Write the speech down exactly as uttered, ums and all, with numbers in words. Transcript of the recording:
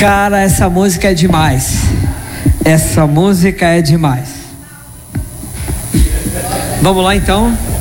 Cara, essa música é demais. Essa música é demais. Vamos lá então.